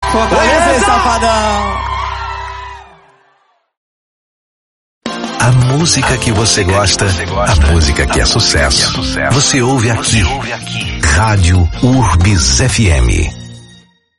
Fortaleza, safadão! A música que você gosta, a música que é sucesso. Você ouve aqui. Rádio Urbis FM.